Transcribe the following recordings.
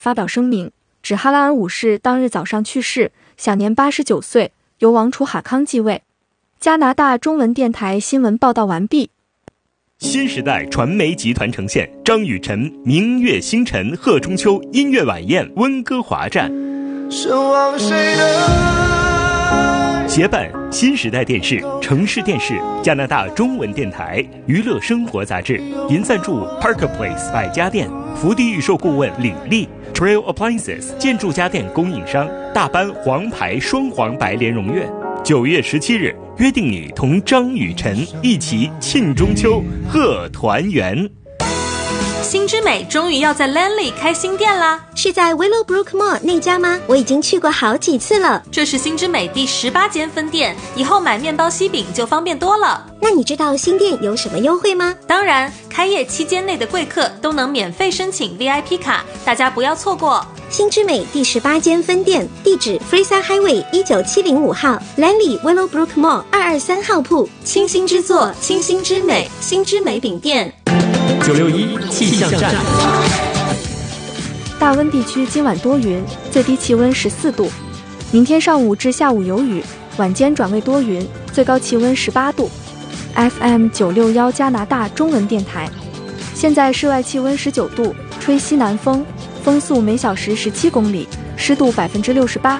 发表声明，指哈拉尔五世当日早上去世，享年89岁，由王储哈康继位。加拿大中文电台新闻报道完毕。 新时代传媒集团呈现张雨晨《明月星辰贺中秋》音乐晚宴温哥华站，协办新时代电视、城市电视、加拿大中文电台、娱乐生活杂志，银赞助 Parker Place 百家店，福地预售顾问李丽， Trail Appliances 建筑家电供应商，大班黄牌双黄白联荣誉。9月17日，约定你同张雨晨一起庆中秋，贺团圆。 新之美终于要在 Lanley 开新店啦！ 是在 Willowbrook Mall 那家吗？我已经去过好几次了。 这是新之美第18间分店，以后买面包西饼就方便多了。 那你知道新店有什么优惠吗？ 当然，开业期间内的贵客都能免费申请 VIP 卡，大家不要错过。 新之美第18间分店，地址 Fraser Highway 19705号 Lanley Willowbrook Mall 223号铺， 清新之作，清新之美，新之美饼店。 961气象站。 大温地区今晚多云，最低气温14度。明天上午至下午有雨，晚间转为多云，最高气温18度。FM 961加拿大中文电台。现在室外气温19度，吹西南风，风速每小时17公里，湿度68%。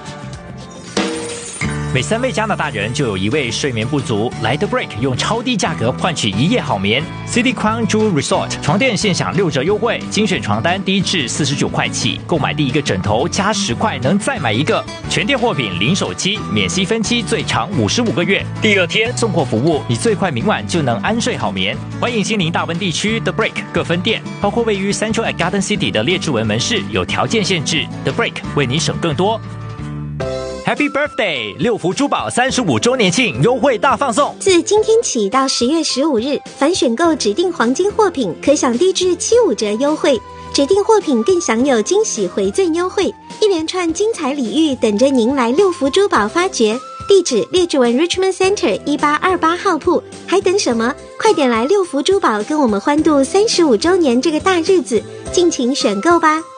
每3位加拿大人就有1位睡眠不足，来 The Break 用超低价格换取1夜好眠。City Crown Jewel Resort 床垫现享6折优惠，精选床单低至49块起，购买第1个枕头加10块能再买1个。全店货品零手机，免息分期，最长55个月。第2天送货服务，你最快明晚就能安睡好眠。欢迎亲临大温地区 The Break 各分店，包括位于 Central at Garden City 的列治文门市，有条件限制。The Break 为你省更多。Happy Birthday！ 六福珠宝35周年庆优惠大放送， 自今天起到10月15日，凡选购指定黄金货品，可享低至75折优惠，指定货品更享有惊喜回赠优惠，一连串精彩礼遇等着您来六福珠宝发掘。地址列治文 Richmond Center 1828号铺，还等什么？快点来六福珠宝跟我们欢度35周年这个大日子，尽情选购吧！